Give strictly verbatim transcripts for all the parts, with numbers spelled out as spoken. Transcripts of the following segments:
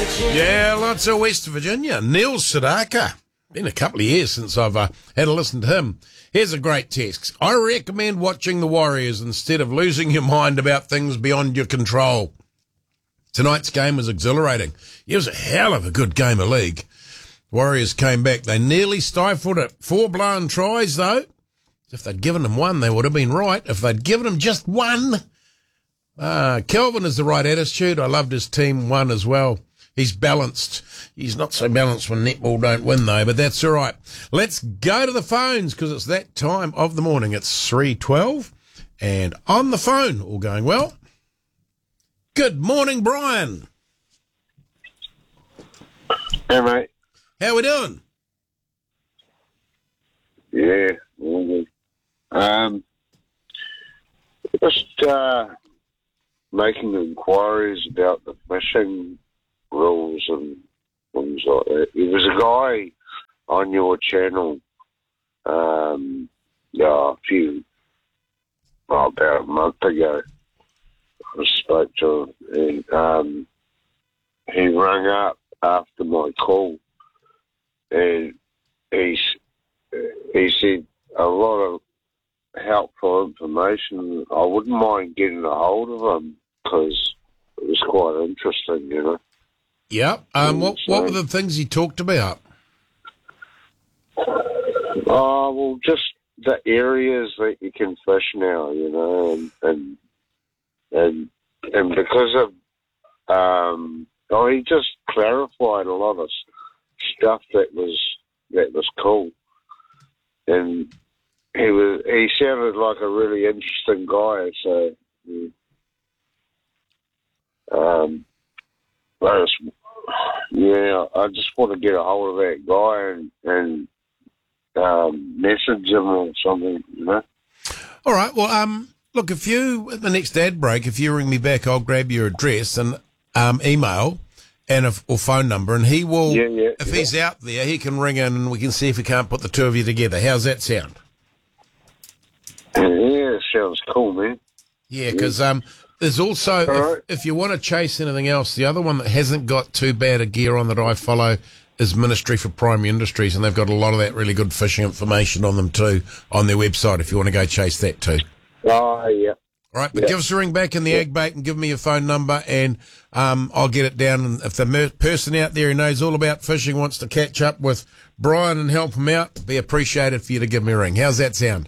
Yeah, lots of West Virginia. Neil Sedaka. Been a couple of years since I've uh, had a listen to him. Here's a great text. I recommend watching the Warriors instead of losing your mind about things beyond your control. Tonight's game was exhilarating. It was a hell of a good game of league. Warriors came back. They nearly stifled it. Four blown tries, though. If they'd given them one, they would have been right. If they'd given them just one... Uh, Kelvin is the right attitude. I loved his team one as well. He's balanced. He's not so balanced when netball don't win, though, but that's all right. Let's go to the phones because it's that time of the morning. It's three twelve, and on the phone, all going well. Good morning, Brian. Hey, mate. How we doing? Yeah, all good. Um, just uh, making inquiries about the fishing rules and things like that. There was a guy on your channel um, yeah, a few, well, about a month ago. I spoke to him and um, he rang up after my call and he, he said a lot of helpful information. I wouldn't mind getting a hold of him because it was quite interesting, you know. Yep. Um, what, what were the things he talked about? Oh, well, just the areas that you can fish now, you know, and and and, and because of, um, oh, he just clarified a lot of stuff that was that was cool, and he was he sounded like a really interesting guy. So, um, I just, yeah, I just want to get a hold of that guy and and um, message him or something, you know. All right. Well, um, look, if you at the next ad break, if you ring me back, I'll grab your address and um, email and a, or phone number, and he will. Yeah, yeah. If yeah. he's out there, he can ring in, and we can see if we can't put the two of you together. How's that sound? Yeah, sounds cool, man. Yeah, because um, there's also, if, right. if you want to chase anything else, the other one that hasn't got too bad a gear on that I follow is Ministry for Primary Industries, and they've got a lot of that really good fishing information on them too on their website if you want to go chase that too. Oh, yeah. All right, but Yeah. give us a ring back in the ag bait and give me your phone number, and um, I'll get it down. And if the mer- person out there who knows all about fishing wants to catch up with Brian and help him out, it'd be appreciated for you to give me a ring. How's that sound?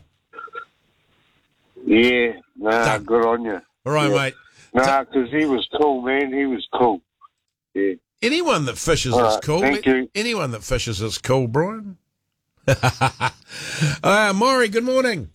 Yeah, nah, Done. good on you. All right, Yeah. mate. Nah, because he was cool, man. He was cool. Yeah. Anyone that fishes All is right, cool. thank you. Anyone that fishes is cool, Brian. uh, Maury, good morning.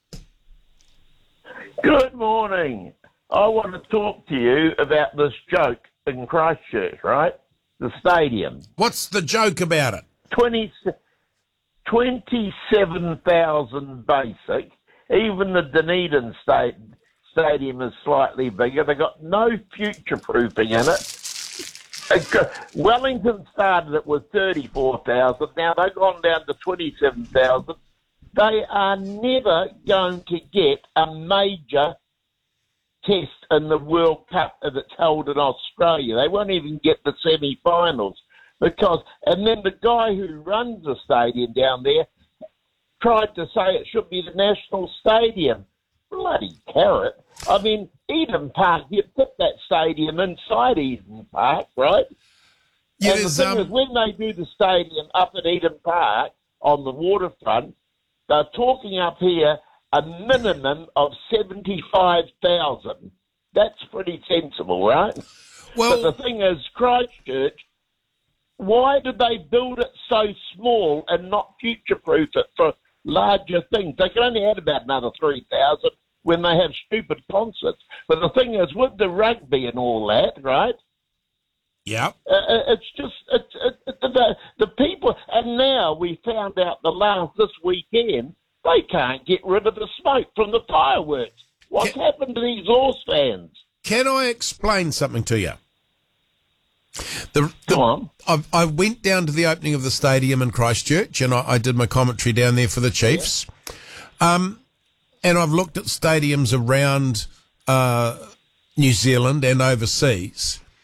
Good morning. I want to talk to you about this joke in Christchurch, right? The stadium. What's the joke about it? twenty, twenty-seven thousand basic. Even the Dunedin sta- stadium is slightly bigger. They got no future-proofing in it. Wellington started it with thirty-four thousand. Now they've gone down to twenty-seven thousand. They are never going to get a major test in the World Cup if it's held in Australia. They won't even get the semi-finals because, and then the guy who runs the stadium down there tried to say it should be the national stadium. Bloody carrot. I mean, Eden Park, you put that stadium inside Eden Park, right? Yeah, and the there's, thing um, is, when they do the stadium up at Eden Park on the waterfront, they're talking up here a minimum of seventy-five thousand. That's pretty sensible, right? Well, but the thing is, Christchurch, why did they build it so small and not future-proof it for larger things? They can only add about another three thousand when they have stupid concerts. But the thing is, with the rugby and all that, right? yeah. Uh, it's just it's, it, it, the the people, and now we found out the last this weekend they can't get rid of the smoke from the fireworks. What's Can, happened to these Horse fans? Can I explain something to you? The, the, Come on. I, I went down to the opening of the stadium in Christchurch, and I, I did my commentary down there for the Chiefs. Yeah. Um, and I've looked at stadiums around uh, New Zealand and overseas.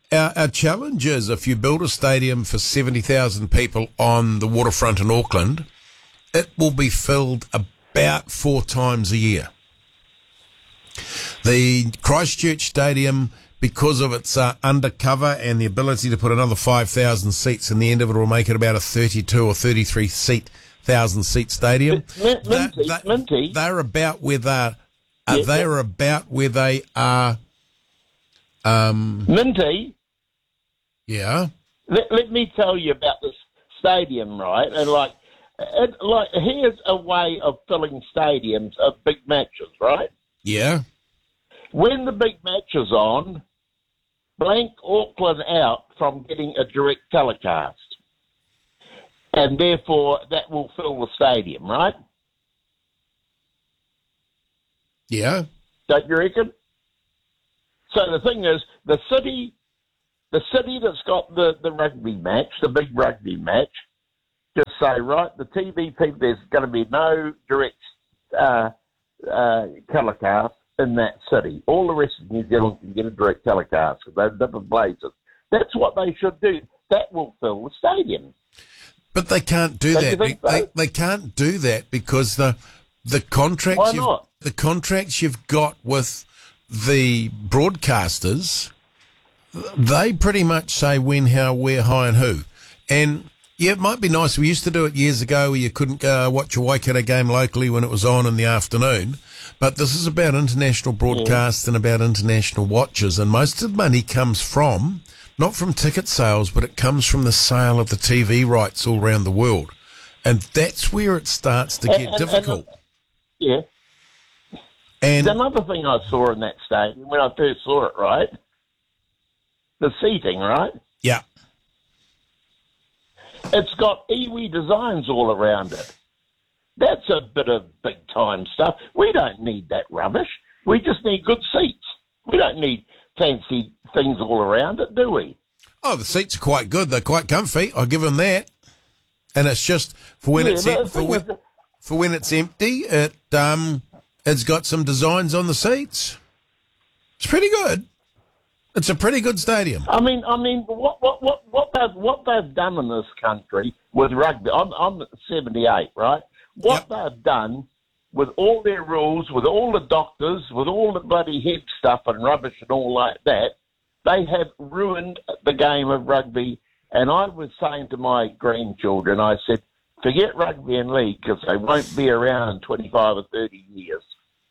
our, our challenge is if you build a stadium for seventy thousand people on the waterfront in Auckland, it will be filled about four times a year. The Christchurch Stadium, because of its uh, undercover and the ability to put another five thousand seats in the end of it, will make it about a thirty-two or thirty-three seat, thousand seat stadium. Min- Minty, They're- Minty. They're about where they uh, Yeah. they're about where they are. Um, Minty, yeah, let, let me tell you about this stadium, right? And like, it, like here's a way of filling stadiums of big matches, right? yeah, When the big match is on, blank Auckland out from getting a direct telecast. And therefore, that will fill the stadium, right? yeah. Don't you reckon? So the thing is, the city, the city that's got the, the rugby match, the big rugby match, just say, right, the T V people, there's going to be no direct uh, uh, telecast in that city. All the rest of New Zealand can get a direct telecast because they're different places. That's what they should do. That will fill the stadium. But they can't do Don't you that. think They, so? they can't do that because the the contracts Why you've, not? the contracts you've got with the broadcasters, they pretty much say when, how, where, how, and who. And yeah, it might be nice. We used to do it years ago where you couldn't go watch a Waikato game locally when it was on in the afternoon. But this is about international broadcasts and about international watches, and most of the money comes from, not from ticket sales, but it comes from the sale of the T V rights all around the world. And that's where it starts to get And- and- and- difficult. Yeah. And There's another thing I saw in that stadium when I first saw it, right? The seating, right? yeah, It's got iwi designs all around it. That's a bit of big time stuff. We don't need that rubbish. We just need good seats. We don't need fancy things all around it, do we? oh, the seats are quite good. They're quite comfy. I'll give them that. And it's just for when Yeah, it's but em- the for thing when, is that- for when it's empty. It um, it's got some designs on the seats. It's pretty good. It's a pretty good stadium. I mean, I mean, what what what what they've what they've done in this country with rugby. I'm I'm seventy-eight, right? What Yep. they've done with all their rules, with all the doctors, with all the bloody head stuff and rubbish and all like that, they have ruined the game of rugby. And I was saying to my grandchildren, I said, forget rugby and league because they won't be around in twenty-five or thirty years.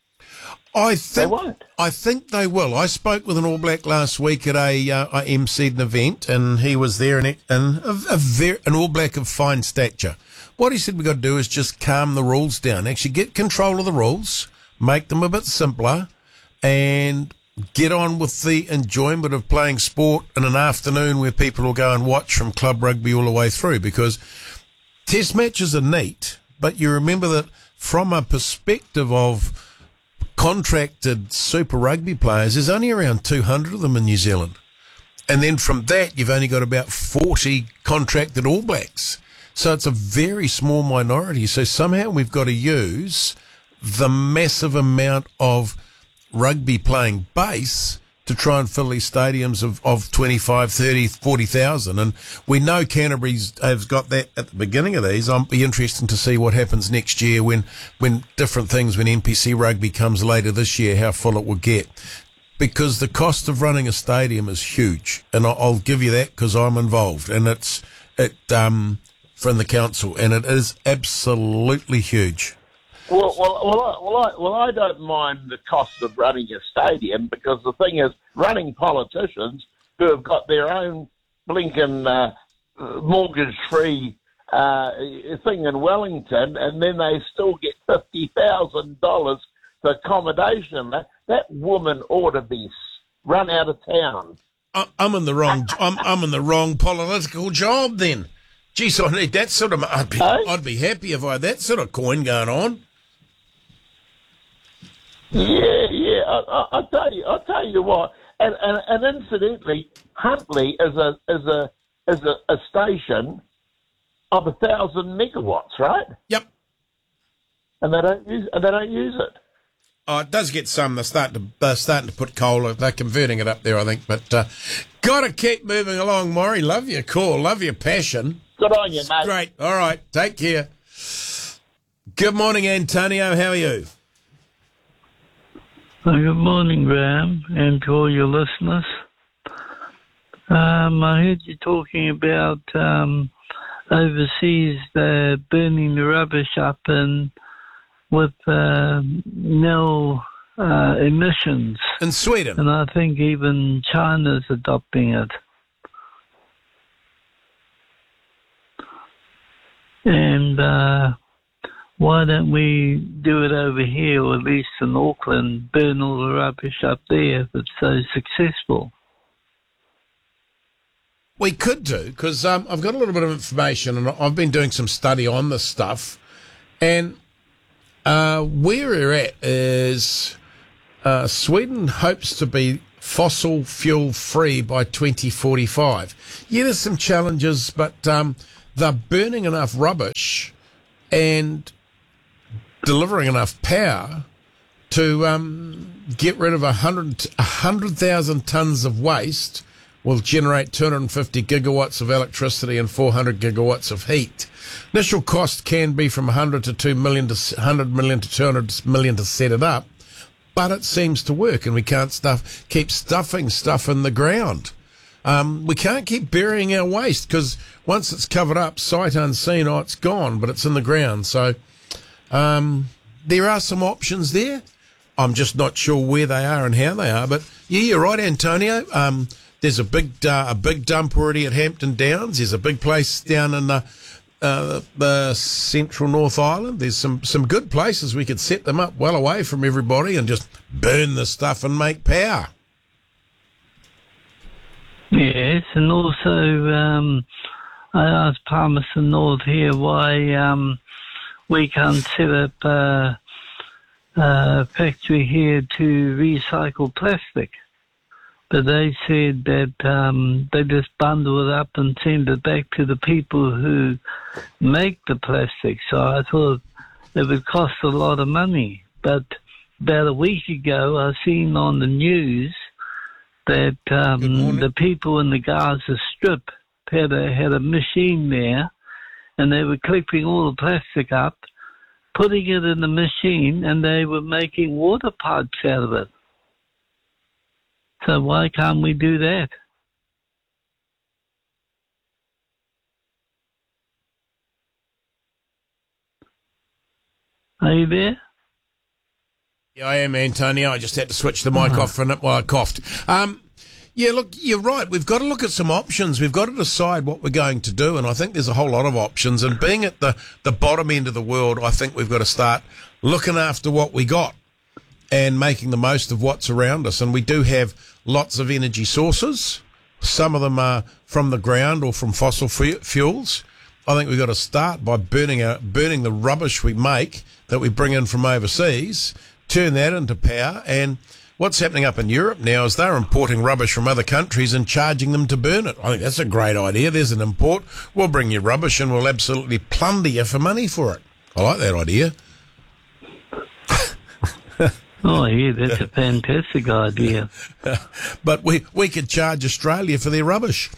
I They think won't. I think they will. I spoke with an All Black last week at a uh, I emceed an event, and he was there, and, it, and a, a ver- an All Black of fine stature. What he said we got to do is just calm the rules down, actually get control of the rules, make them a bit simpler, and get on with the enjoyment of playing sport in an afternoon where people will go and watch from club rugby all the way through. Because test matches are neat, but you remember that from a perspective of contracted Super Rugby players, there's only around two hundred of them in New Zealand. And then from that, you've only got about forty contracted All Blacks. So it's a very small minority. So somehow we've got to use the massive amount of rugby playing base to try and fill these stadiums of, of twenty-five, thirty, forty thousand. And we know Canterbury's has got that at the beginning of these. I'll be interesting to see what happens next year when, when different things, when N P C rugby comes later this year, how full it will get. Because the cost of running a stadium is huge. And I'll, I'll give you that because I'm involved. And it's, it, um, from the council, and it is absolutely huge. Well, well, well, I, well, I, well, I don't mind the cost of running a stadium because the thing is, running politicians who have got their own blinking uh, mortgage-free uh, thing in Wellington, and then they still get fifty thousand dollars for accommodation. That, that woman ought to be run out of town. I- I'm in the wrong. I'm I'm in the wrong political job. Then, geez, I need that sort of. I'd be, Hey? I'd be happy if I had that sort of coin going on. Yeah, yeah. I, I, I tell you, I tell you what. And, and and incidentally, Huntley is a is a is a, a station of a thousand megawatts, right? Yep. And they don't use and they don't use it. Oh, it does get some. They're starting to they're starting to put coal. They're converting it up there, I think. But uh, good. Got to keep moving along, Maury. Love your call. Love your passion. Good on you, mate. Great. All right. Take care. Good morning, Antonio. How are you? Well, good morning, Graham, and to all your listeners. Um, I heard you talking about um, overseas uh, burning the rubbish up and with uh, nil uh, emissions. In Sweden. And I think even China's adopting it. And uh, why don't we do it over here, or at least in Auckland, burn all the rubbish up there if it's so successful? We could do, because um, I've got a little bit of information, and I've been doing some study on this stuff. And uh, where we're at is uh, Sweden hopes to be fossil fuel free by twenty forty-five. Yeah, there's some challenges, but um, they're burning enough rubbish and delivering enough power to um, get rid of one hundred thousand tonnes of waste, will generate two hundred fifty gigawatts of electricity and four hundred gigawatts of heat. Initial cost can be from one hundred to two million to one hundred million to two hundred million to set it up, but it seems to work, and we can't stuff keep stuffing stuff in the ground. Um, we can't keep burying our waste, because once it's covered up, sight unseen, oh, it's gone, but it's in the ground. So um, there are some options there. I'm just not sure where they are and how they are. But yeah, you're right, Antonio. Um, there's a big uh, a big dump already at Hampton Downs. There's a big place down in the, uh, the central North Island. There's some, some good places we could set them up well away from everybody and just burn the stuff and make power. Yes, and also um, I asked Palmerston North here why um, we can't set up a, a factory here to recycle plastic. But they said that um, they just bundle it up and send it back to the people who make the plastic. So I thought it would cost a lot of money. But about a week ago, I seen on the news that um, the people in the Gaza Strip had a, had a machine there, and they were clipping all the plastic up, putting it in the machine, and they were making water pipes out of it. So why can't we do that? Are you there? Yeah, I am, Antonio. I just had to switch the mic uh-huh. off for a minute while I coughed. Um, yeah, look, you're right. We've got to look at some options. We've got to decide what we're going to do, and I think there's a whole lot of options. And being at the, the bottom end of the world, I think we've got to start looking after what we got and making the most of what's around us. And we do have lots of energy sources. Some of them are from the ground or from fossil fu- fuels. I think we've got to start by burning our, burning the rubbish we make that we bring in from overseas, turn that into power. And what's happening up in Europe now is they're importing rubbish from other countries and charging them to burn it. I think that's a great idea. There's an import. We'll bring you rubbish and we'll absolutely plunder you for money for it. I like that idea. Oh, yeah, that's a fantastic idea. But we, we could charge Australia for their rubbish.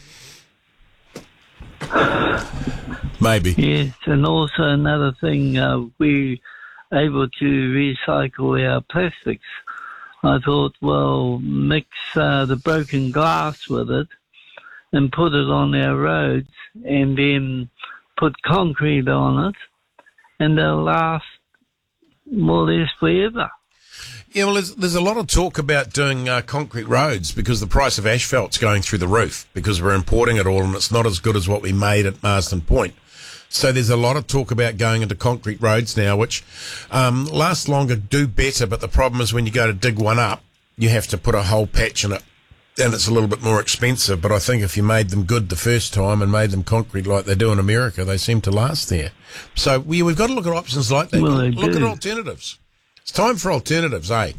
Maybe. Yes, and also another thing, uh, we're able to recycle our plastics. I thought, well, mix uh, the broken glass with it and put it on our roads and then put concrete on it, and they'll last more or less forever. Yeah, well, there's, there's a lot of talk about doing uh, concrete roads because the price of asphalt's going through the roof because we're importing it all and it's not as good as what we made at Marsden Point. So there's a lot of talk about going into concrete roads now, which um, last longer, do better, but the problem is when you go to dig one up, you have to put a whole patch in it, and it's a little bit more expensive. But I think if you made them good the first time and made them concrete like they do in America, they seem to last there. So we, we've got to look at options like that. Well, look do. at alternatives. It's time for alternatives, eh?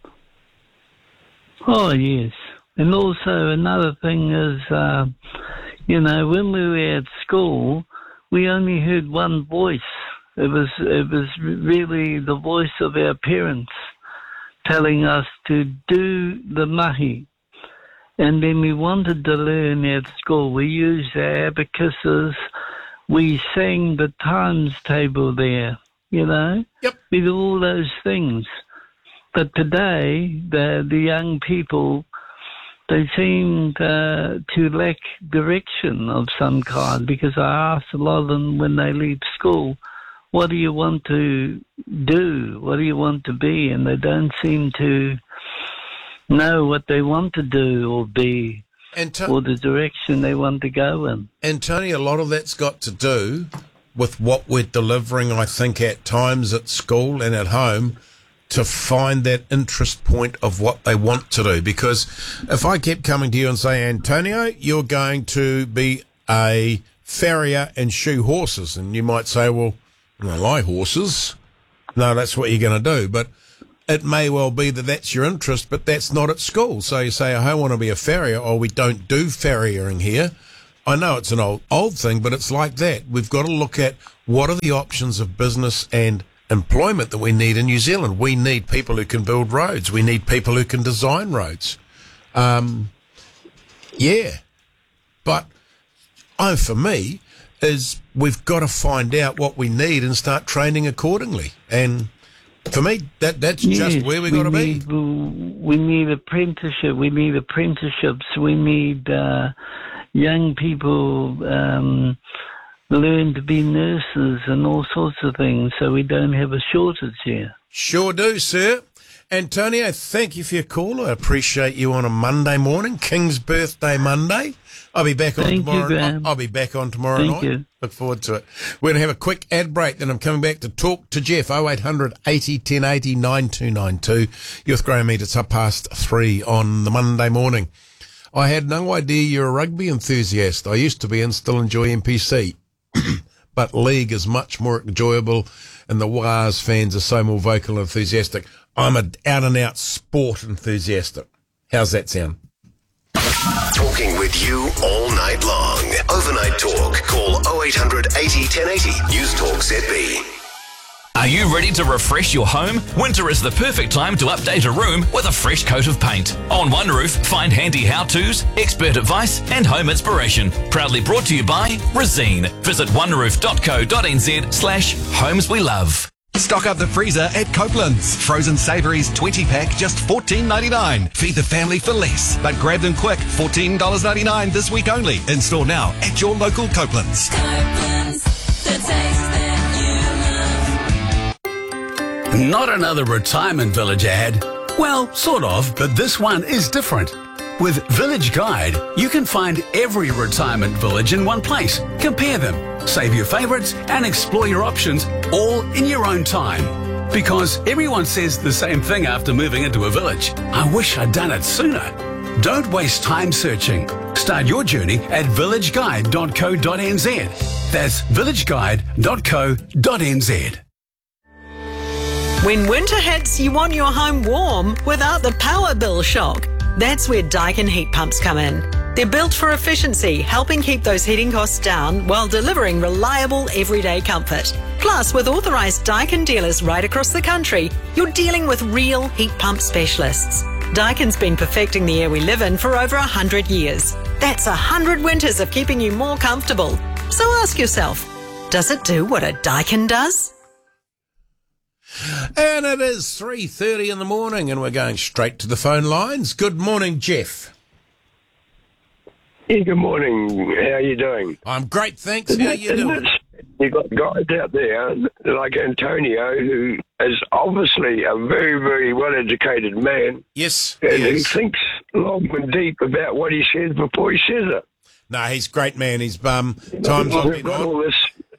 Oh, yes. And also another thing is, uh, you know, when we were at school, we only heard one voice. It was it was really the voice of our parents telling us to do the mahi. And then we wanted to learn at school. We used our abacuses. We sang the times table there, you know? Yep. We did all those things. But today, the, the young people, they seem uh, to lack direction of some kind, because I ask a lot of them when they leave school, what do you want to do? What do you want to be? And they don't seem to know what they want to do or be, Anto- or the direction they want to go in. And Tony, a lot of that's got to do with what we're delivering, I think, at times at school and at home, to find that interest point of what they want to do. Because if I kept coming to you and say, Antonio, you're going to be a farrier and shoe horses, and you might say, well, I like horses. No, that's what you're going to do. But it may well be that that's your interest, but that's not at school. So you say, I want to be a farrier, or we don't do farriering here. I know it's an old old thing, but it's like that. We've got to look at what are the options of business and employment that we need in New Zealand. We need people who can build roads. We need people who can design roads. Um, yeah. But oh, for me, is we've got to find out what we need and start training accordingly. And for me, that that's Yes, just where we got to be. need, We need apprenticeship. We need apprenticeships. We need uh, young people um, learn to be nurses and all sorts of things, so we don't have a shortage here. Sure do, sir. Antonio, thank you for your call. I appreciate you on a Monday morning, King's Birthday Monday. I'll be back on Thank you, tomorrow. Graham. I'll be back on tomorrow Thank night. you. Look forward to it. We're going to have a quick ad break, then I'm coming back to talk to Jeff. oh eight hundred eighty ten eighty nine two nine two. You're with Graham Mead. It's up past three on the Monday morning. I had no idea you're a rugby enthusiast. I used to be and still enjoy M P C. But league is much more enjoyable, and the Wars fans are so more vocal and enthusiastic. I'm an out-and-out sport enthusiastic. How's that sound? Talking with you all night long. Overnight talk. Call oh eight hundred eighty ten eighty. News Talk Z B. Are you ready to refresh your home? Winter is the perfect time to update a room with a fresh coat of paint. On One Roof, find handy how-tos, expert advice and home inspiration. Proudly brought to you by Resene. Visit oneroof.co.nz slash homes we love. Stock up the freezer at Copeland's. Frozen savouries twenty pack, just fourteen ninety-nine. Feed the family for less, but grab them quick. fourteen ninety-nine this week only. In store now at your local Copeland's. Copeland's, the taste that you love. Not another retirement village ad. Well, sort of, but this one is different. With Village Guide, you can find every retirement village in one place. Compare them, save your favourites, and explore your options all in your own time. Because everyone says the same thing after moving into a village. I wish I'd done it sooner. Don't waste time searching. Start your journey at village guide dot co dot n z. That's village guide dot co dot n z. When winter hits, you want your home warm without the power bill shock. That's where Daikin heat pumps come in. They're built for efficiency, helping keep those heating costs down while delivering reliable everyday comfort. Plus, with authorised Daikin dealers right across the country, you're dealing with real heat pump specialists. Daikin's been perfecting the air we live in for over one hundred years. That's one hundred winters of keeping you more comfortable. So ask yourself, does it do what a Daikin does? And it is three thirty in the morning, and we're going straight to the phone lines. Good morning, Jeff. Yeah, good morning. How are you doing? I'm great, thanks. How are you doing? You've got guys out there like Antonio, who is obviously a very, very well-educated man. Yes, and he he is. thinks long and deep about what he says before he says it. No, he's a great man. He's um, times I've We've been got on. all this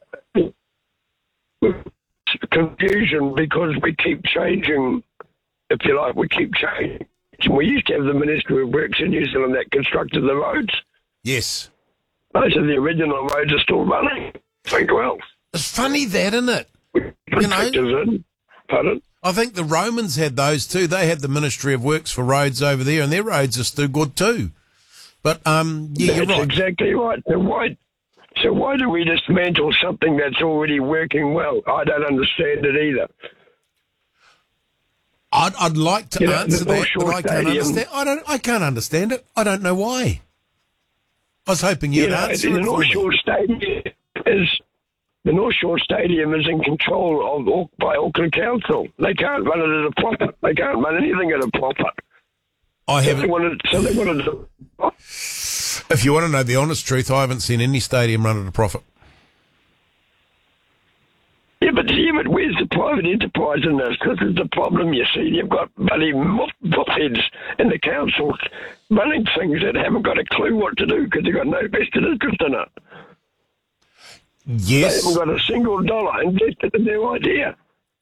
confusion because we keep changing, if you like, we keep changing. We used to have the Ministry of Works in New Zealand that constructed the roads. Yes. Most of the original roads are still running. Think well. It's funny that, isn't it? You know? In. Pardon? I think the Romans had those too. They had the Ministry of Works for roads over there, and their roads are still good too. But, um, yeah, That's you're right. exactly right. So why, so why do we dismantle something that's already working well? I don't understand it either. I'd, I'd like to You know, answer the that, North but Shore I can't Stadium- understand. I don't. I can't understand it. I don't know why. I was hoping you'd You know, answer the it for North me. Shore Stadium is the North Shore Stadium is in control of Au- by Auckland Council. They can't run it at a profit. They can't run anything at a profit. I So haven't. they wanted, so they wanted to. If you want to know the honest truth, I haven't seen any stadium run at a profit. Yeah, but yeah, but where's the private enterprise in this? This is the problem, you see. You've got bloody muffheads in the council running things that haven't got a clue what to do because they've got no vested interest in it. Yes. They haven't got a single dollar invested in their idea.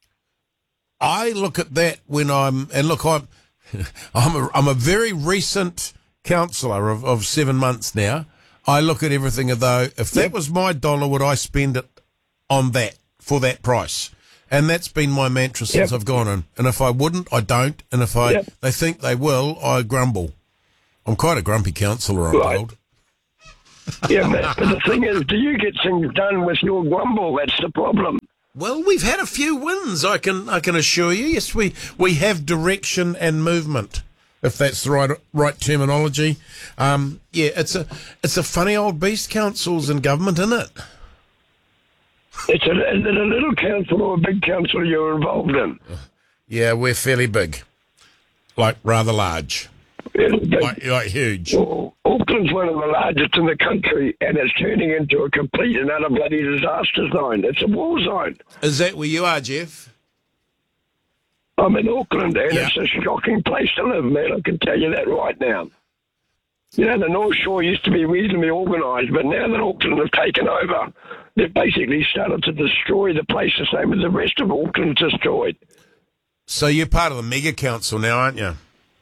I look at that when I'm, and look, I'm, I'm a, I'm a very recent councillor of, of seven months now. I look at everything as though, if that was my dollar, would I spend it on that, for that price? And that's been my mantra since Yep. I've gone in. And if I wouldn't, I don't. And if I, Yep. they think they will, I grumble. I'm quite a grumpy councillor, I'm Right. told. Yeah, but, but the thing is, do you get things done with your grumble? That's the problem. Well, we've had a few wins, I can I can assure you. Yes, we, we have direction and movement, if that's the right right terminology. Um, yeah, it's a it's a funny old beast, councils and government, isn't it? It's a, is it a little council or a big council you're involved in? Yeah, we're fairly big, like rather large, Fairly big. like, like huge. Well, Auckland's one of the largest in the country, and it's turning into a complete and utter bloody disaster zone. It's a war zone. Is that where you are, Jeff? I'm in Auckland, and Yeah. it's a shocking place to live, man. I can tell you that right now. You know, the North Shore used to be reasonably organised, but now that Auckland have taken over, they've basically started to destroy the place the same as the rest of Auckland's destroyed. So you're part of the mega council now, aren't you?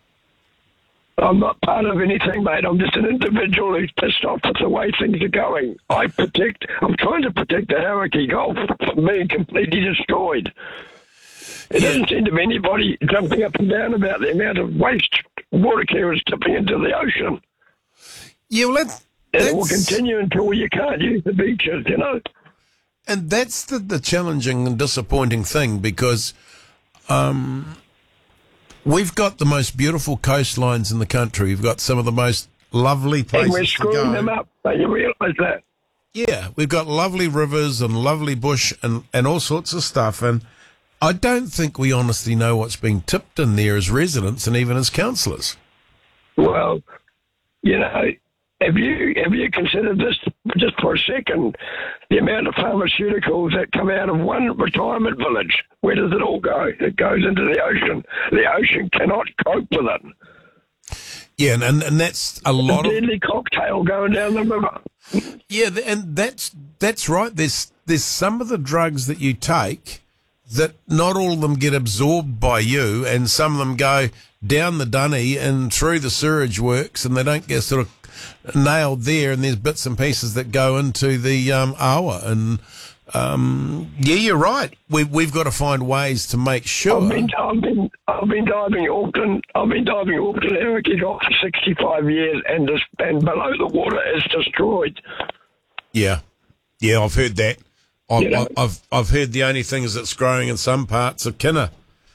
I'm not part of anything, mate. I'm just an individual who's pissed off with the way things are going. I protect, I'm trying to protect the Hauraki Gulf from being completely destroyed. It doesn't seem to be anybody jumping up and down about the amount of waste water carriers tipping into the ocean. Yeah, well, that's, And it will that's- continue until you can't use the beaches, you know. And that's the, the challenging and disappointing thing, because um, we've got the most beautiful coastlines in the country. We've got some of the most lovely places And we're to screwing go. them up. Don't you realise that? Yeah, we've got lovely rivers and lovely bush and, and all sorts of stuff. And I don't think we honestly know what's being tipped in there as residents and even as councillors. Well, you know, have you have you considered this just for a second? The amount of pharmaceuticals that come out of one retirement village. Where does it all go? It goes into the ocean. The ocean cannot cope with it. Yeah, and, and, and that's a lot a of... deadly cocktail going down the river. Yeah, th- and that's that's right. There's there's some of the drugs that you take that not all of them get absorbed by you, and some of them go down the dunny and through the sewage works, and they don't get sort of nailed there. And there's bits and pieces that go into the um, awa. And um, yeah, you're right. We we've got to find ways to make sure. I've been, I've been, I've been diving Auckland. I've been diving Auckland Hauraki Gulf for sixty-five years, and this, and below the water is destroyed. Yeah, yeah, I've heard that. I've, You know- I've I've heard the only things that's growing in some parts of Kinna.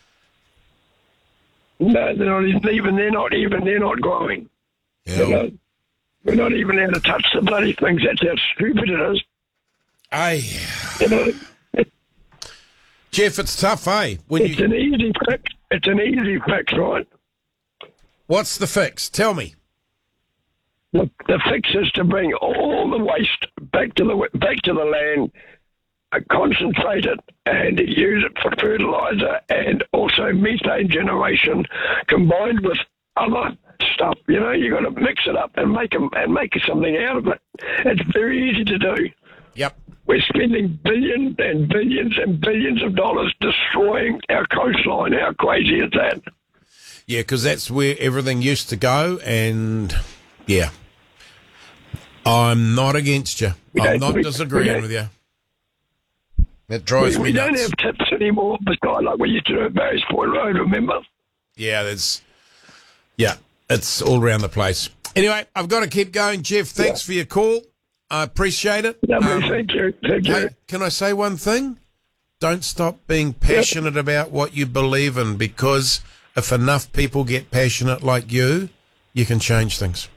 No, they're not even. They're not even. They're not growing. Yeah, You know? We're not even able to touch the bloody things. That's how stupid it is. Aye. You know, Jeff, it's tough, eh? When it's you, an easy fix. It's an easy fix, right? what's the fix? Tell me. The, the fix is to bring all the waste back to the back to the land, uh, concentrate it, and use it for fertilizer and also methane generation, combined with other stuff. You know, you got to mix it up and make 'em- and make something out of it. It's very easy to do. Yep. We're spending billions and billions and billions of dollars destroying our coastline. How crazy is that? Yeah, because that's where everything used to go, and yeah, I'm not against you. We I'm don't- not we- disagreeing we don't- with you. That drives we me we don't nuts. have tips anymore, beside like we used to do at Barry's Point Road, remember? Yeah, there's, yeah, it's all around the place. Anyway, I've got to keep going. Jeff, thanks for your call. I appreciate it. Lovely, Um, thank you. Thank you. Hey, can I say one thing? don't stop being passionate yep. about what you believe in, because if enough people get passionate like you, you can change things.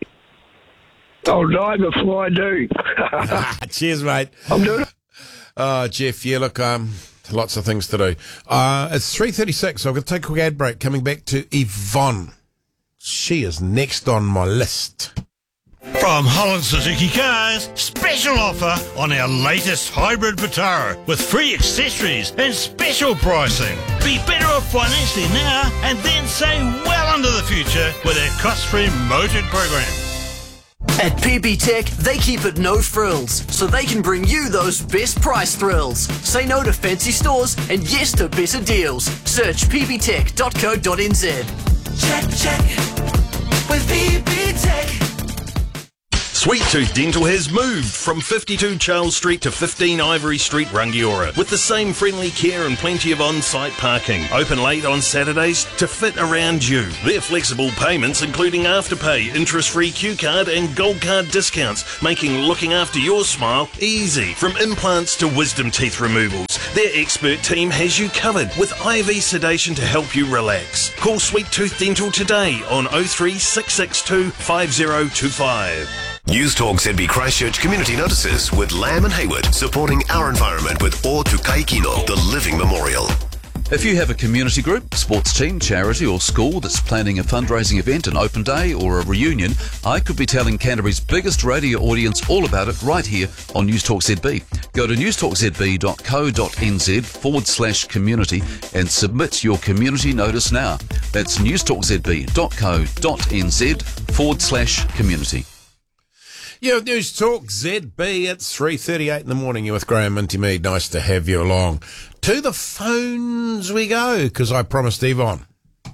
I'll die before I do. Cheers, mate. I'm doing it. Oh, Jeff, yeah, look, um, lots of things to do. Uh, it's three thirty-six, so I'm going to take a quick ad break. Coming back to Yvonne. She is next on my list. From Holland Suzuki Cars, special offer on our latest hybrid Vitara with free accessories and special pricing. Be better off financially now and then save well into the future with our cost-free motored program. At P B Tech, they keep it no frills, so they can bring you those best price thrills. Say no to fancy stores and yes to better deals. Search p b tech dot co dot n z. Check, check with P B Tech. Sweet Tooth Dental has moved from fifty-two Charles Street to fifteen Ivory Street, Rangiora, with the same friendly care and plenty of on-site parking. Open late on Saturdays to fit around you. Their flexible payments, including Afterpay, interest-free Q card and Gold Card discounts, making looking after your smile easy. From implants to wisdom teeth removals, their expert team has you covered with I V sedation to help you relax. Call Sweet Tooth Dental today on oh three six six two five oh two five. News Talk Z B Christchurch Community Notices with Lamb and Hayward, supporting our environment with O Tukai Kino, the Living Memorial. If you have a community group, sports team, charity or school that's planning a fundraising event, an open day or a reunion, I could be telling Canterbury's biggest radio audience all about it right here on News Talk Z B. Go to newstalkzb.co.nz forward slash community and submit your community notice now. That's newstalkzb.co.nz forward slash community. Yeah, News Talk Z B, it's three thirty-eight in the morning. You're with Graham Minty Mead. Nice to have you along. To the phones we go, because I promised Yvonne.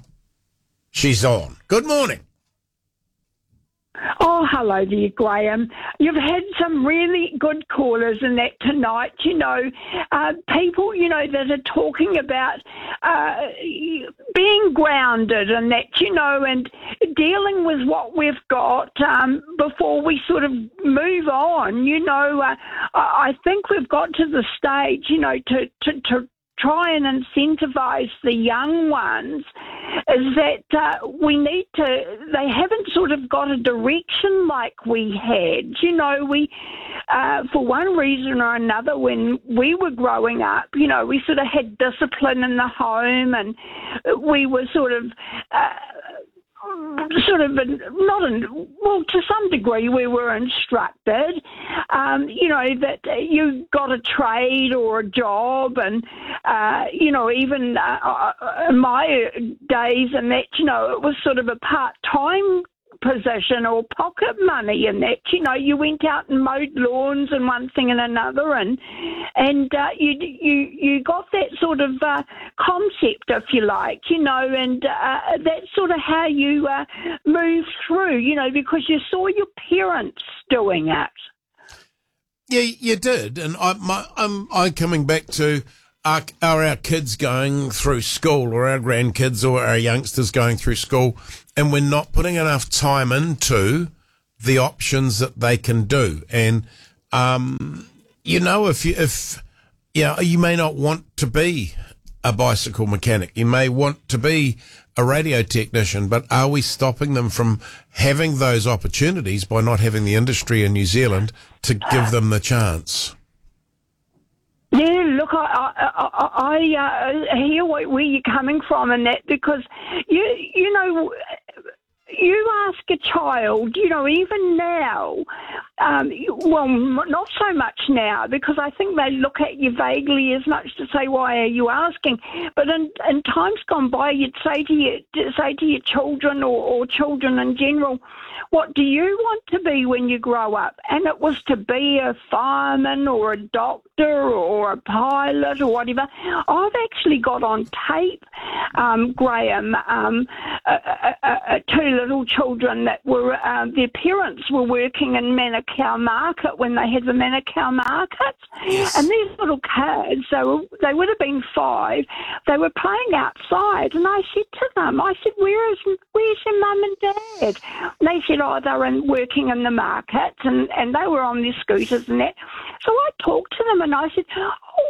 She's on. Good morning. Oh, hello there, Graham. You've had some really good callers in that tonight, you know, uh, people, you know, that are talking about uh, being grounded and that, you know, and dealing with what we've got um, before we sort of move on, you know. Uh, I think we've got to the stage, you know, to, to, to try and incentivise the young ones, is that uh, we need to, they haven't sort of got a direction like we had. You know, we, uh, for one reason or another, when we were growing up, you know, we sort of had discipline in the home and we were sort of... Uh, sort of, not in, well, to some degree we were instructed, um, you know, that you got a trade or a job and, uh, you know, even uh, in my days and that, you know, it was sort of a part-time position or pocket money and that, you know, you went out and mowed lawns and one thing and another and and uh, you you you got that sort of uh, concept, if you like, you know, and uh, that's sort of how you uh, move through, you know, because you saw your parents doing it. Yeah, you did, and I, my, I'm I'm coming back to are, are our kids going through school, or our grandkids, or our youngsters going through school, and we're not putting enough time into the options that they can do. And um, you know, if you if yeah, you know, you may not want to be a bicycle mechanic, you may want to be a radio technician, but are we stopping them from having those opportunities by not having the industry in New Zealand to give them the chance? Yeah, look, I I, I uh, hear where you're coming from in that, because you you know, you ask a child, you know, even now, um, well, not so much now, because I think they look at you vaguely as much to say, why are you asking? But in, in times gone by, you'd say to you, say to your children or, or children in general, what do you want to be when you grow up? And it was to be a fireman or a doctor or a pilot or whatever. I've actually got on tape, um, Graham, um, uh, uh, uh, two little children that were, uh, their parents were working in Manukau Market when they had the Manukau Market. Yes. And these little kids, they, were, they would have been five, they were playing outside. And I said to them, I said, Where is, where's your mum and dad? And they said, oh, they were in, working in the market, and, and they were on their scooters and that. So I talked to them and I said, oh,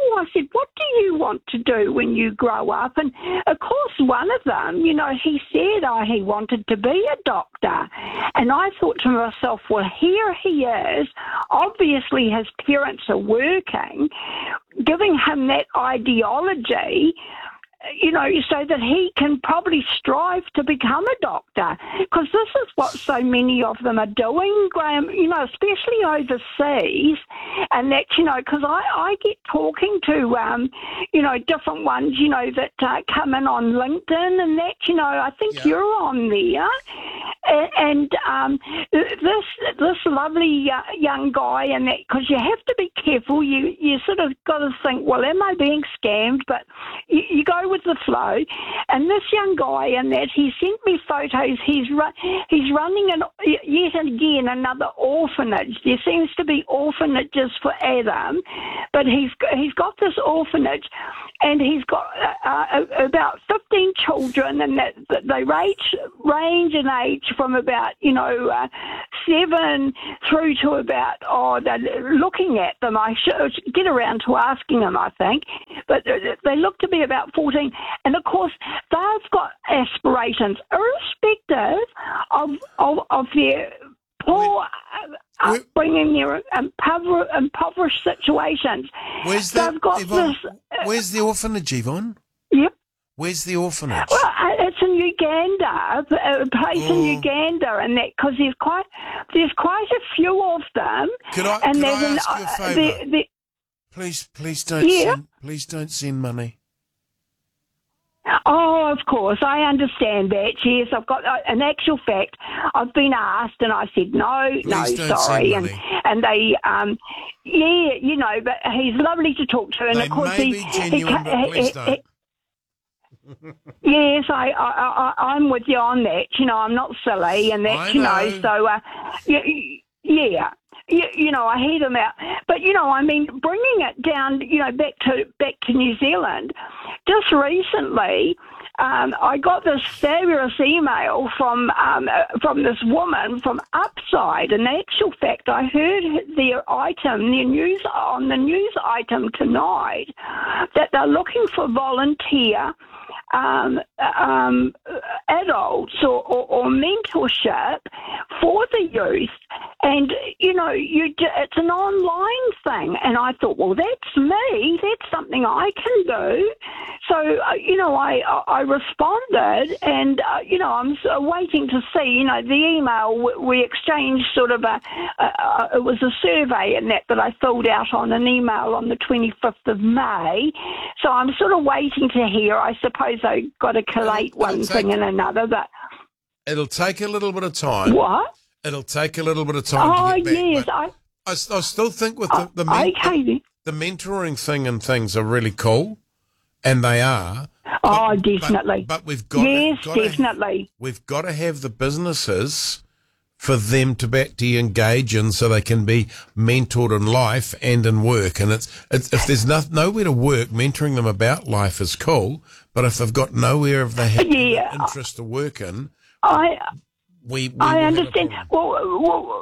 I said, what do you want to do when you grow up? And, of course, one of them, you know, he said oh, he wanted to be a doctor. And I thought to myself, well, here he is. Obviously, his parents are working, giving him that ideology, you know, so that he can probably strive to become a doctor. Because this is what so many of them are doing, Graham, you know, especially overseas. And that, you know, because I, I get talking to, um, you know, different ones, you know, that uh, come in on LinkedIn and that, you know, I think yeah. you're on there. And, and um, this this lovely uh, young guy, and that, because you have to be careful, you, you sort of got to think, well, am I being scammed? But you, you go with the flow. And this young guy, and that, he sent me photos. He's ru- he's running an, yet again another orphanage. There seems to be orphanages for Adam, but he's he's got this orphanage, and he's got uh, about fifteen children, and that, that they range range in age from about you know uh, seven through to about oh they're looking at them. I should get around to asking them, I think, but they look to be about fourteen. And of course, they've got aspirations, irrespective of of, of their poor uh, upbringing, their impover- impoverished situations. Where's they've the, got Yvonne, this. Uh, where's the orphanage, Yvonne? Yep. Where's the orphanage? Well, uh, it's in Uganda, a place oh. in Uganda, and that because there's quite there's quite a few of them. Could I, and could I an, ask you a uh, favour? they're, they're, please, please don't yeah. send. Please don't send money. Oh, of course, I understand that. Yes, I've got uh, an actual fact. I've been asked, and I said no, Please no, don't sorry, send and money. and they, um, yeah, you know, but he's lovely to talk to, and They of course may he, be he, genuine, but he, please he, don't. Yes, I, I, I, I'm with you on that. You know, I'm not silly, and that, I you know, know. so, uh, yeah, yeah. You, you know, I hear them out, but you know, I mean, bringing it down, you know, back to back to New Zealand. Just recently, um, I got this fabulous email from um, uh, from this woman from Upside. In actual fact, I heard their item, their news on the news item tonight, that they're looking for volunteer um, um, adults or, or, or mentorship for the youth. And, you know, you it's an online thing. And I thought, well, that's me. That's something I can do. So, uh, you know, I I responded, and, uh, you know, I'm sort of waiting to see, you know, the email. We exchanged sort of a, a, a, it was a survey and that that I filled out on an email on the twenty-fifth of May. So I'm sort of waiting to hear. I suppose I got to collate one thing and another, but it'll take a little bit of time. What? It'll take a little bit of time oh, to get back. yes. but I, I, I still think with the, oh, the, men- okay. the, the mentoring thing and things are really cool, and they are. Oh, definitely. But, but we've got yes, to, got to- definitely. we've got to have the businesses for them to back to engage in, so they can be mentored in life and in work. And it's, it's if there's no, nowhere to work, mentoring them about life is cool. But if they've got nowhere if they have Yeah. interest to work in, I we, we I will have a understand. problem. Well, well,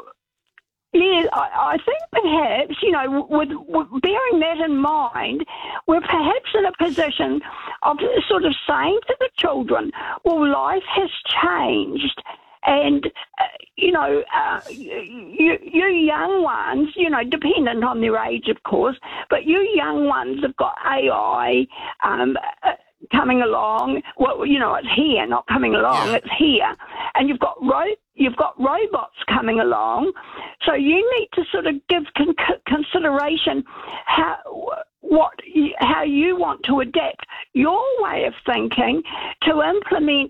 yeah, I, I think perhaps, you know, with, with bearing that in mind, we're perhaps in a position of sort of saying to the children, well, life has changed. And, uh, you know, uh, you, you young ones, you know, dependent on their age, of course, but you young ones have got A I um, uh, coming along. Well, you know, it's here, not coming along. Yeah. It's here. And you've got ro- you've got robots coming along. So you need to sort of give con- consideration how what you, how you want to adapt your way of thinking to implement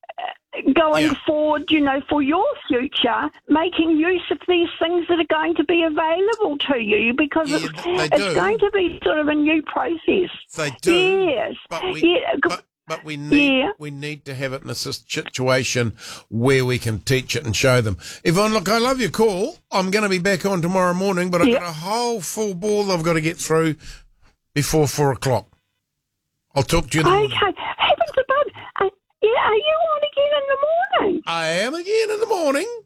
going Yeah. forward, you know, for your future, making use of these things that are going to be available to you, because Yeah, it's, they it's do. going to be sort of a new process. They do. Yes. But we, yeah. but, but we need Yeah. we need to have it in a sis- situation where we can teach it and show them. Yvonne, look, I love your call. I'm going to be back on tomorrow morning, but I've Yeah. got a whole full ball I've got to get through before four o'clock. I'll talk to you in the morning. Okay. Heavens above. Uh, yeah, are you on again in the morning? I am again in the morning,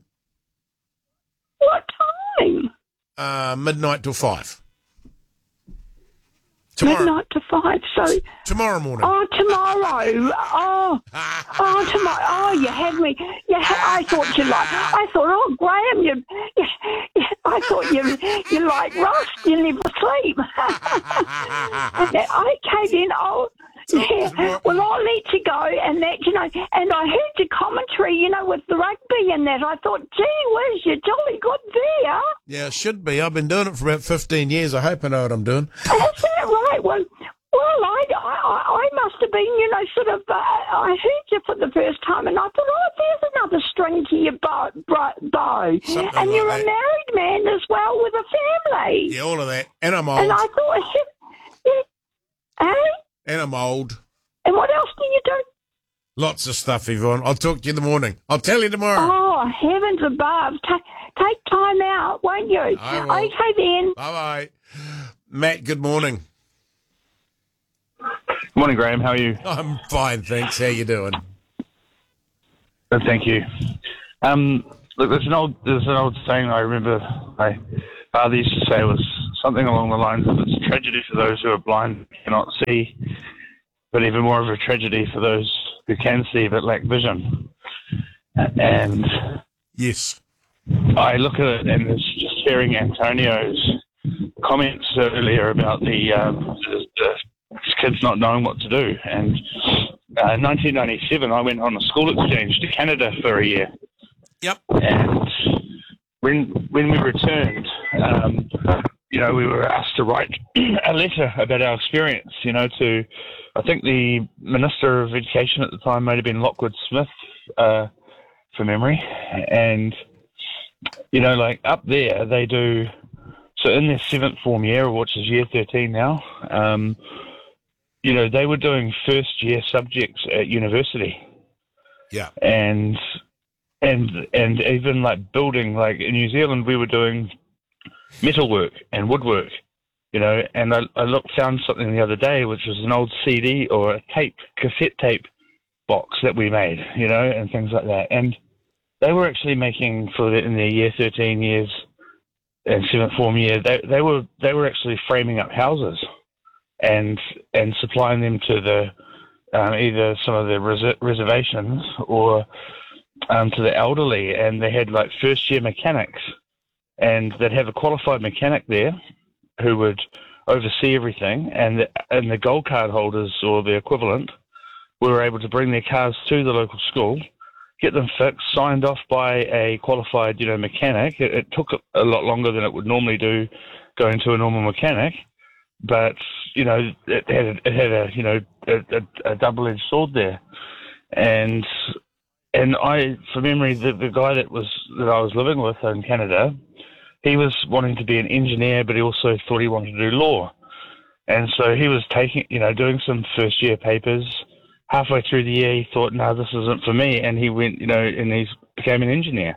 What time? uh, midnight till five. Tomorrow. Midnight to five. So Tomorrow morning. Oh, tomorrow. Oh, oh, tomorrow. Oh, you had me. You ha- I thought you like. I thought, oh, Graham, you. you, you I thought you. You like rust. You never sleep. And then I came in. Oh, yeah. Well, I'll let you go, and that you know. And I heard your commentary, you know, with the rugby and that. I thought, gee whiz, you're jolly good there. Yeah, it should be. I've been doing it for about fifteen years. I hope I know what I'm doing. Is that right? Well, well, I, I, I must have been, you know, sort of, uh, I heard you for the first time, and I thought, oh, there's another string to your bow. bow. Something And like you're that. a married man as well with a family. Yeah, all of that. And I'm old. And I thought, yeah, eh? And I'm old. And what else do you do? Lots of stuff, Yvonne. I'll talk to you in the morning. I'll tell you tomorrow. Oh, heavens above. Ta- take time out, won't you? I will. Okay, then. Bye-bye. Matt, good morning. Good morning, Graham. How are you? I'm fine, thanks. How you doing? Good, thank you. Um, look, there's an old there's an old saying I remember my father used to say was something along the lines of it's a tragedy for those who are blind and cannot see, but even more of a tragedy for those who can see but lack vision. And yes, I look at it and it's just hearing Antonio's comments earlier about the, um, the, the kids not knowing what to do. And uh, in nineteen ninety-seven, I went on a school exchange to Canada for a year. Yep. And when when we returned, um, you know, we were asked to write a letter about our experience, you know, to, I think the Minister of Education at the time might have been Lockwood Smith, uh, for memory. And, you know, like up there, they do, so in their seventh form year, which is year thirteen now, um, you know, they were doing first year subjects at university. Yeah. And, and, and even like building, like in New Zealand, we were doing metalwork and woodwork, you know, and I, I looked, found something the other day, which was an old C D or a tape, cassette tape box that we made, you know, and things like that. And they were actually making for the, in their year thirteen years and seventh form year, they, they were, they were actually framing up houses and, and supplying them to the, um, either some of the res- reservations or, um, to the elderly. And they had like first year mechanics, and they'd have a qualified mechanic there who would oversee everything, and the, and the gold card holders or the equivalent were able to bring their cars to the local school, get them fixed, signed off by a qualified, you know, mechanic. It, it took a lot longer than it would normally do going to a normal mechanic, but, you know, it had a, it had a you know, a, a, a double-edged sword there. And and I, from memory, the, the guy that was that I was living with in Canada, he was wanting to be an engineer, but he also thought he wanted to do law. And so he was taking, you know, doing some first year papers. Halfway through the year, he thought, no, this isn't for me. And he went, you know, and he became an engineer.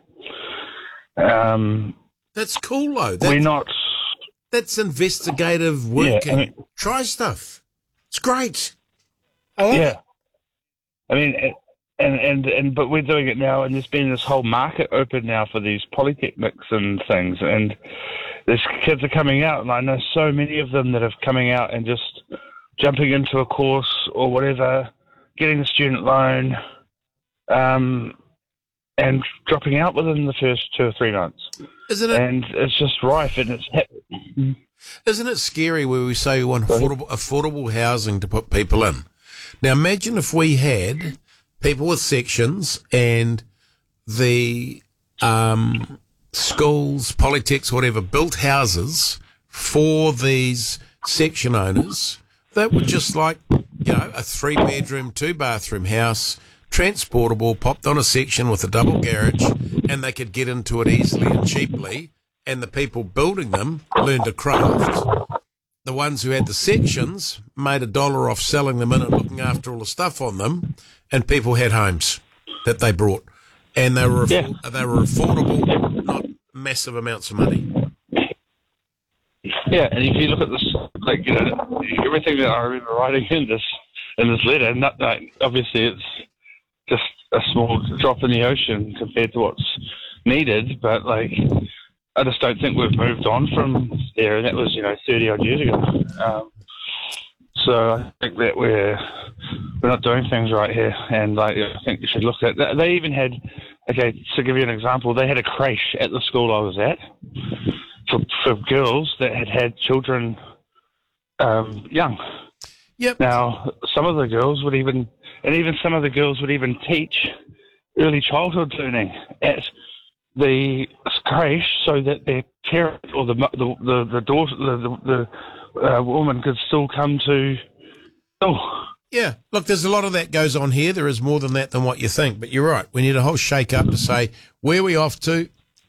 Um, That's cool, though. That's, we're not. That's investigative work. Yeah, I mean, try stuff. It's great. I like yeah. It. I mean, and, and, and, but we're doing it now, and there's been this whole market open now for these polytechnics and things. And these kids are coming out, and I know so many of them that are coming out and just jumping into a course or whatever, getting the student loan, um, and dropping out within the first two or three months. Isn't it? And it's just rife, and it's. Ha- Isn't it scary where we say we want affordable, affordable housing to put people in? Now imagine if we had people with sections and the um, schools, polytechs, whatever, built houses for these section owners that were just like, you know, a three-bedroom, two-bathroom house, transportable, popped on a section with a double garage, and they could get into it easily and cheaply, and the people building them learned a craft. The ones who had the sections made a dollar off selling them in and looking after all the stuff on them, and people had homes that they brought, and they were yeah. they were affordable, not massive amounts of money. Yeah, and if you look at this, like, you know, everything that I remember writing in this in this letter, not, not, obviously it's just a small drop in the ocean compared to what's needed, but like, I just don't think we've moved on from there, and that was, you know, thirty odd years ago. Um, So I think that we're we're not doing things right here, and like I think you should look at. They even had, okay, to give you an example, they had a creche at the school I was at for for girls that had had children um, young. Yep. Now some of the girls would even, and even some of the girls would even teach early childhood learning at the creche, so that their parent or the the the, the daughter the the, the uh, woman could still come to school. Yeah, look, there's a lot of that goes on here. There is more than that than what you think. But you're right. We need a whole shake-up to say where we off to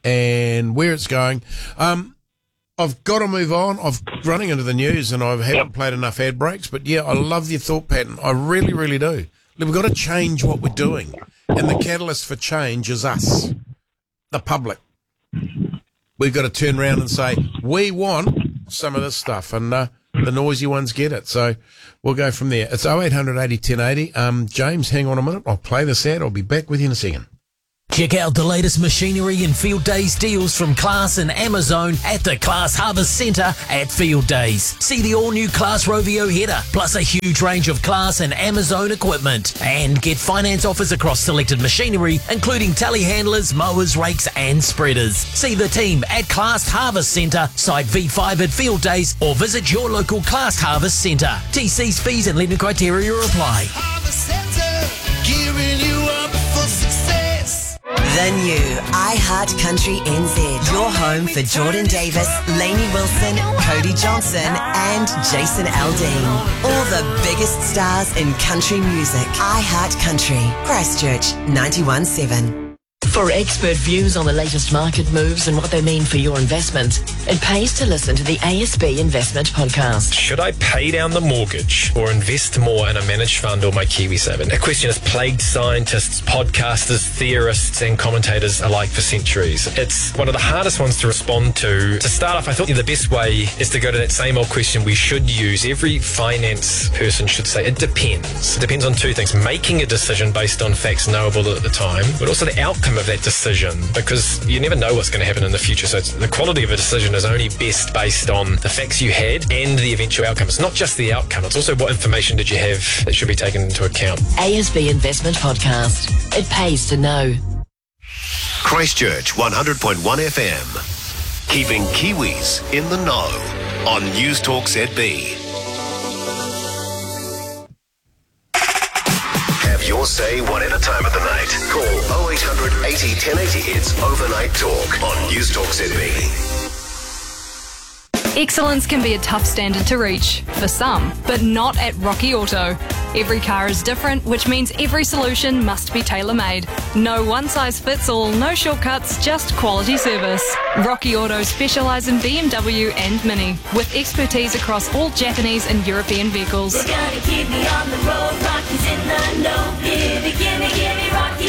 and where it's going. Um, I've got to move on. I've running into the news and I haven't yep. played enough ad breaks. But, yeah, I love your thought pattern. I really, really do. We've got to change what we're doing. And the catalyst for change is us, the public. We've got to turn around and say, we want some of this stuff. And uh, the noisy ones get it. So we'll go from there. It's oh eight hundred eighty ten eighty. Um, James, hang on a minute. I'll play this ad. I'll be back with you in a second. Check out the latest machinery and Field Days deals from Class and Amazon at the Class Harvest Centre at Field Days. See the all-new Class Rovio header, plus a huge range of Class and Amazon equipment. And get finance offers across selected machinery, including telehandlers, mowers, rakes and spreaders. See the team at Class Harvest Centre, Site V five at Field Days, or visit your local Class Harvest Centre. T Cs, fees and lending criteria apply. Harvest Centre, gearing you up for success. The new iHeart Country N Z. Your home for Jordan Davis, Lainey Wilson, Cody Johnson and Jason Aldean. All the biggest stars in country music. iHeart Country. Christchurch ninety-one seven. For expert views on the latest market moves and what they mean for your investment, it pays to listen to the A S B Investment Podcast. Should I pay down the mortgage or invest more in a managed fund or my KiwiSaver? A question has plagued scientists, podcasters, theorists and commentators alike for centuries. It's one of the hardest ones to respond to. To start off, I thought the best way is to go to that same old question we should use. Every finance person should say it depends. It depends on two things. Making a decision based on facts knowable at the time, but also the outcome of that decision, because you never know what's going to happen in the future. So it's, the quality of a decision is only best based on the facts you had and the eventual outcome. It's not just the outcome, it's also what information did you have that should be taken into account. A S B Investment Podcast. It pays to know. Christchurch one hundred point one F M. Keeping Kiwis in the know on News Talk Z B. Your say whatever time of the night. Call oh eight hundred eighty ten eighty. It's Overnight Talk on News Talk Z B. Excellence can be a tough standard to reach, for some, but not at Rocky Auto. Every car is different, which means every solution must be tailor-made. No one-size-fits-all, no shortcuts, just quality service. Rocky Auto specialise in B M W and Mini, with expertise across all Japanese and European vehicles. We're gonna keep me on the road, Rocky's in the know. Gimme, gimme, gimme Rocky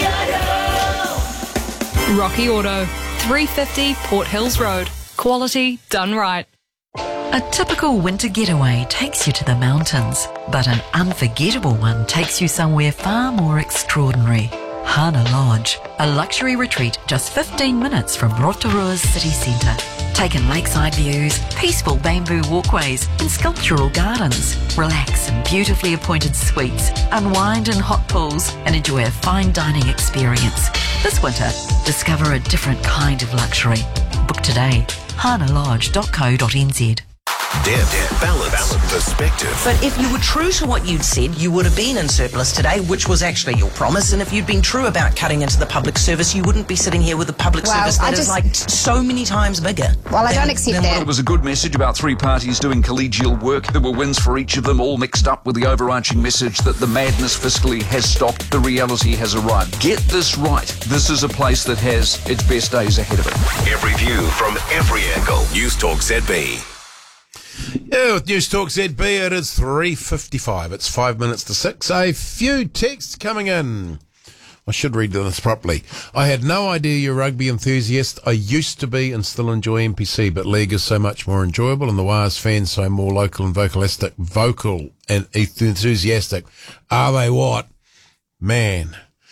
Auto. Rocky Auto, three fifty Port Hills Road. Quality done right. A typical winter getaway takes you to the mountains, but an unforgettable one takes you somewhere far more extraordinary. Hana Lodge, a luxury retreat just fifteen minutes from Rotorua's city centre. Take in lakeside views, peaceful bamboo walkways and sculptural gardens. Relax in beautifully appointed suites, unwind in hot pools and enjoy a fine dining experience. This winter, discover a different kind of luxury. Book today, hana lodge dot co dot n z. Depth, balance, balance, perspective. But if you were true to what you'd said, you would have been in surplus today, which was actually your promise. And if you'd been true about cutting into the public service, you wouldn't be sitting here with a public well, service that I is just, like so many times bigger. Well, I don't accept that. It was a good message about three parties doing collegial work. There were wins for each of them, all mixed up with the overarching message that the madness fiscally has stopped, the reality has arrived. Get this right. This is a place that has its best days ahead of it. Every view from every angle. News Talk Z B. Yeah, with News Talk Z B, it is three fifty-five. It's five minutes to six. A few texts coming in. I should read this properly. I had no idea you're a rugby enthusiast. I used to be and still enjoy N P C, but League is so much more enjoyable and the Wires fans so more local and vocalistic, vocal and enthusiastic. Are they what? Man.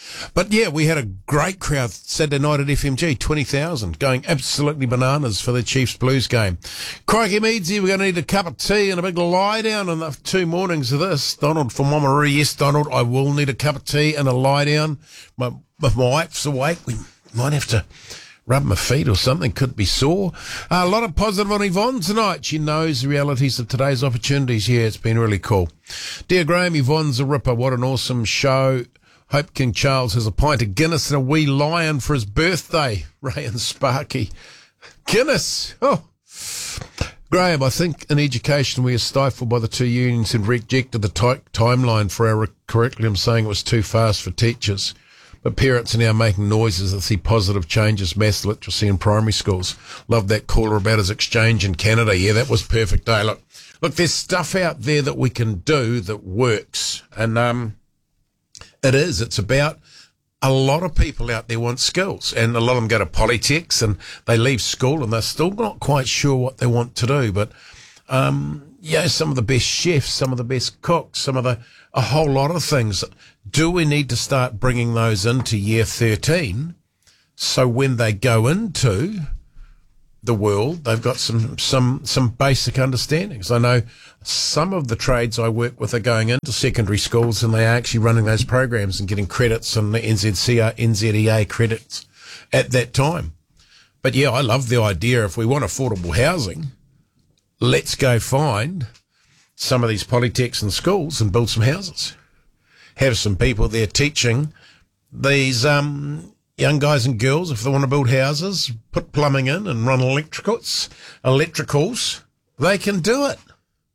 But yeah, we had a great crowd Saturday night at F M G, twenty thousand, going absolutely bananas for the Chiefs Blues game. Crikey Meadsy, we're going to need a cup of tea and a big lie down on the two mornings of this. Donald from Wamaroo, yes, Donald, I will need a cup of tea and a lie down. My, if my wife's awake, we might have to rub my feet or something, could be sore. Uh, a lot of positive on Yvonne tonight. She knows the realities of today's opportunities. Yeah, it's been really cool. Dear Graham, Yvonne's a ripper. What an awesome show. Hope King Charles has a pint of Guinness and a wee lion for his birthday. Ray and Sparky. Guinness. Oh. Graham, I think in education we are stifled by the two unions and rejected the t- timeline for our curriculum, saying it was too fast for teachers. But parents are now making noises that see positive changes, maths literacy in primary schools. Love that caller about his exchange in Canada. Yeah, that was perfect day. Look, look, there's stuff out there that we can do that works. And um, it is. It's about a lot of people out there want skills. And a lot of them go to polytechs and they leave school and they're still not quite sure what they want to do. But, um, yeah, some of the best chefs, some of the best cooks, some of the, a whole lot of things. Do we need to start bringing those into year thirteen so when they go into the world, they've got some, some, some basic understandings? I know some of the trades I work with are going into secondary schools and they are actually running those programs and getting credits and the N Z C R, N Z E A credits at that time. But yeah, I love the idea. If we want affordable housing, let's go find some of these polytechs and schools and build some houses. Have some people there teaching these um, young guys and girls, if they want to build houses, put plumbing in and run electricals, electricals, they can do it.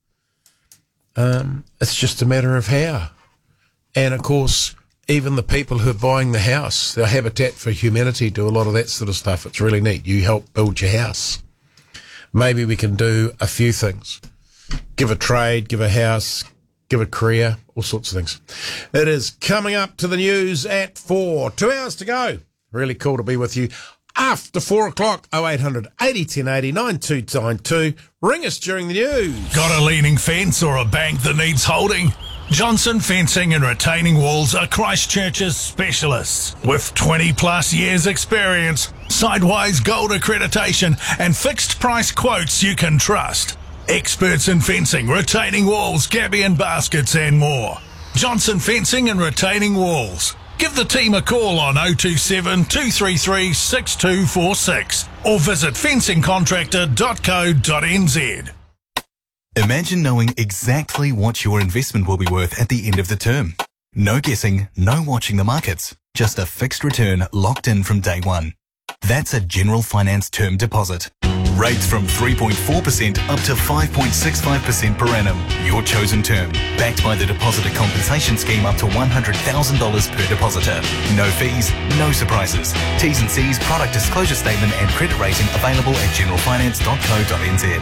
Um, it's just a matter of how. And, of course, even the people who are buying the house, the Habitat for Humanity do a lot of that sort of stuff. It's really neat. You help build your house. Maybe we can do a few things. Give a trade, give a house, give a career, all sorts of things. It is coming up to the news at four. Two hours to go. Really cool to be with you. After four o'clock, oh eight hundred eighty ten eighty nine two nine two. Ring us during the news. Got a leaning fence or a bank that needs holding? Johnson Fencing and Retaining Walls are Christchurch's specialists. With twenty plus years experience, Sidewise Gold accreditation and fixed price quotes you can trust. Experts in fencing, retaining walls, gabion baskets and more. Johnson Fencing and Retaining Walls. Give the team a call on oh two seven, two three three, six two four six or visit fencing contractor dot co dot n z. Imagine knowing exactly what your investment will be worth at the end of the term. No guessing, no watching the markets. Just a fixed return locked in from day one. That's a General Finance term deposit. Rates from three point four percent up to five point six five percent per annum. Your chosen term. Backed by the Depositor Compensation Scheme up to one hundred thousand dollars per depositor. No fees, no surprises. T's and C's, product disclosure statement and credit rating available at general finance dot co dot n z.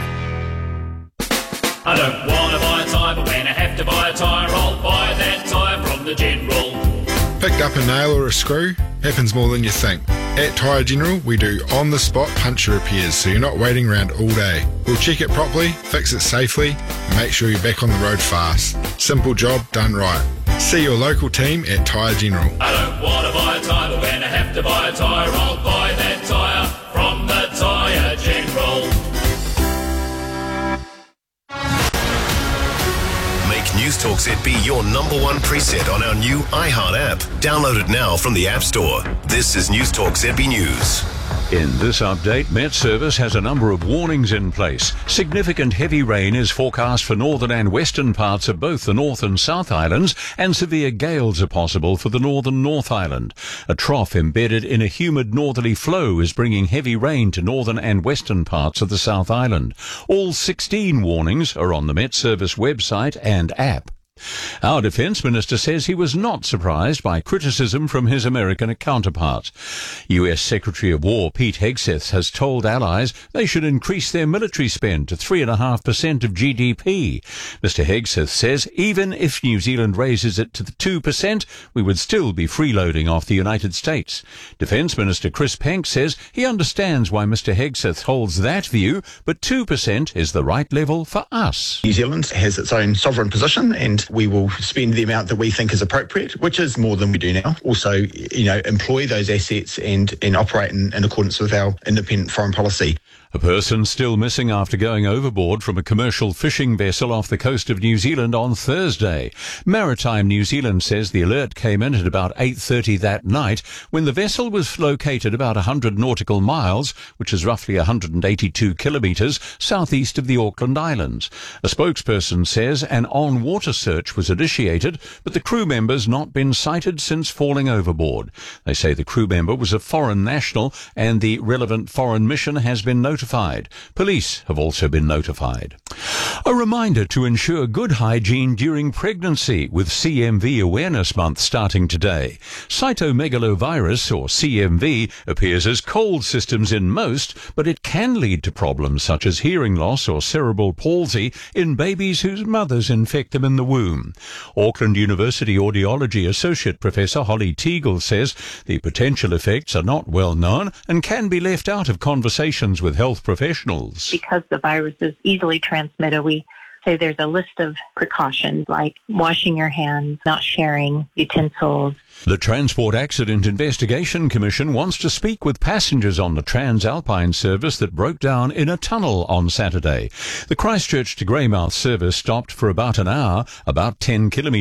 I don't want to buy a tyre, but when I have to buy a tyre, I'll buy that tyre from the General. Picked up a nail or a screw? Happens more than you think. At Tyre General, we do on-the-spot puncture repairs, so you're not waiting around all day. We'll check it properly, fix it safely, and make sure you're back on the road fast. Simple job done right. See your local team at Tyre General. I don't want to buy a tyre, but when I have to buy a tyre, I'll buy that tyre from the Tyre General. Make News Talk Z B your number one preset on our new iHeart app. Download it now from the App Store. This is News Talk Z B News. In this update, Met Service has a number of warnings in place. Significant heavy rain is forecast for northern and western parts of both the North and South Islands, and severe gales are possible for the northern North Island. A trough embedded in a humid northerly flow is bringing heavy rain to northern and western parts of the South Island. All sixteen warnings are on the Met Service website and app. Our Defence Minister says he was not surprised by criticism from his American counterpart. U S Secretary of War Pete Hegseth has told allies they should increase their military spend to three point five percent of G D P. Mister Hegseth says even if New Zealand raises it to the two percent, we would still be freeloading off the United States. Defence Minister Chris Penk says he understands why Mister Hegseth holds that view, but two percent is the right level for us. New Zealand has its own sovereign position, and we will spend the amount that we think is appropriate, which is more than we do now. Also, you know, employ those assets and, and operate in, in accordance with our independent foreign policy. A person still missing after going overboard from a commercial fishing vessel off the coast of New Zealand on Thursday. Maritime New Zealand says the alert came in at about eight thirty that night when the vessel was located about one hundred nautical miles, which is roughly one hundred eighty-two kilometres, southeast of the Auckland Islands. A spokesperson says an on-water search was initiated, but the crew member's not been sighted since falling overboard. They say the crew member was a foreign national and the relevant foreign mission has been notified. Police have also been notified. A reminder to ensure good hygiene during pregnancy with C M V Awareness Month starting today. Cytomegalovirus, or C M V, appears as cold systems in most, but it can lead to problems such as hearing loss or cerebral palsy in babies whose mothers infect them in the womb. Auckland University Audiology Associate Professor Holly Teagle says the potential effects are not well known and can be left out of conversations with health professionals. Because the virus is easily transmitted, we say there's a list of precautions like washing your hands, not sharing utensils. The Transport Accident Investigation Commission wants to speak with passengers on the Transalpine service that broke down in a tunnel on Saturday. The Christchurch to Greymouth service stopped for about an hour, about ten kilometres